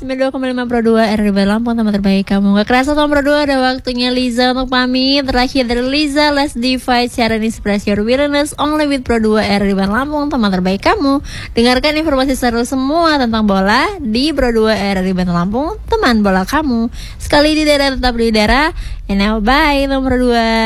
92,5 Pro 2 RRI Lampung, tempat terbaik kamu. Gak kerasa tahun Pro 2 ada waktunya Liza untuk pamit. Terakhir dari Liza, Let's Divide siaran inspirasi your wilderness only with Pro 2 RRI Lampung, teman terbaik kamu. Dengarkan informasi seru semua tentang bola di Pro 2 RRI Lampung, teman bola kamu. Sekali di daerah tetap di daerah. And now bye nomor 2.